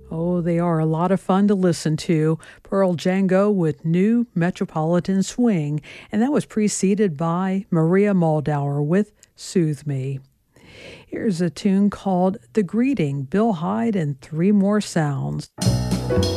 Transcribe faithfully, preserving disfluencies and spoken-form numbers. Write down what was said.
Oh, they are a lot of fun to listen to. Pearl Django with New Metropolitan Swing, and that was preceded by Maria Muldaur with Soothe Me. Here's a tune called The Greeting, Bill Hyde and Three More Sounds.